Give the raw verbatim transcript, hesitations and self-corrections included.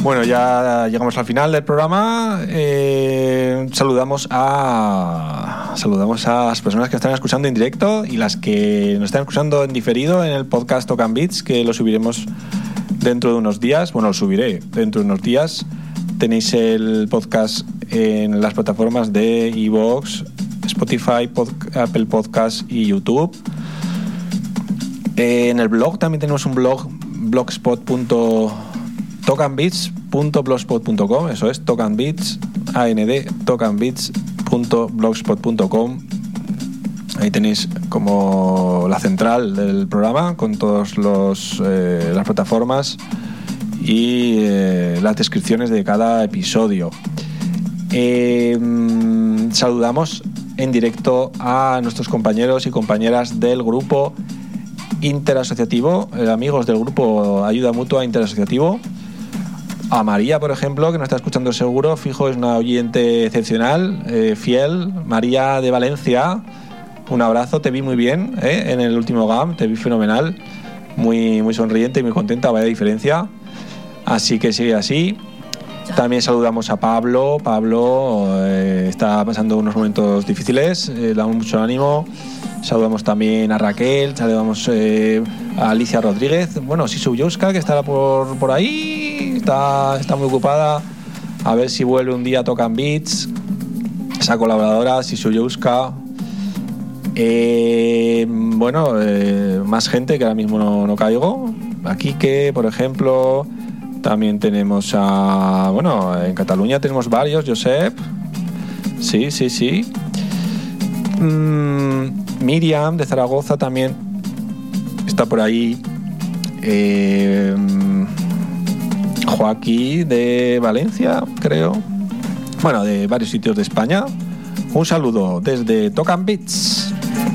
Bueno, ya llegamos al final del programa. Eh, saludamos a saludamos a las personas que están escuchando en directo y las que nos están escuchando en diferido en el podcast Tocan Beats, que lo subiremos dentro de unos días. Bueno, lo subiré dentro de unos días. Tenéis el podcast en las plataformas de iVoox, Spotify, Pod- Apple Podcasts y YouTube. Eh, en el blog también tenemos un blog, blogspot punto tocanbeats punto blogspot punto com. Eso es tocanbeats, A N D, tocanbeats punto blogspot punto com. Ahí tenéis como la central del programa con todas eh, las plataformas y eh, las descripciones de cada episodio. Eh, saludamos en directo a nuestros compañeros y compañeras del grupo interasociativo, eh, amigos del grupo Ayuda Mutua Interasociativo. A María, por ejemplo, que nos está escuchando seguro, fijo, es una oyente excepcional, eh, fiel. María de Valencia, un abrazo, te vi muy bien ¿eh? en el último G A M, te vi fenomenal, muy, muy sonriente y muy contenta, vaya diferencia. Así que sigue así. También saludamos a Pablo. Pablo eh, está pasando unos momentos difíciles, eh, le damos mucho ánimo. Saludamos también a Raquel, saludamos eh, a Alicia Rodríguez, bueno, Sisu Youska, que estará por, por ahí, está, está muy ocupada, a ver si vuelve un día a Tocan Beats, esa colaboradora, Sisu Youska. Eh, bueno, eh, más gente que ahora mismo no, no caigo. Aquí que, por ejemplo, también tenemos a, bueno, en Cataluña tenemos varios, Josep, sí, sí, sí. Mm, Miriam de Zaragoza también está por ahí. Eh, Joaquín de Valencia, creo. Bueno, de varios sitios de España. Un saludo desde Tocan Beats.